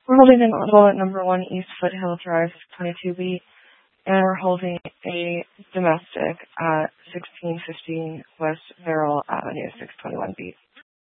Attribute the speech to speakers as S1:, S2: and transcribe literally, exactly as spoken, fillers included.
S1: We're holding an audible at number one East Foothill Drive, six twenty-two B, and we're holding a domestic at sixteen fifteen West Verrill Avenue, six twenty-one B.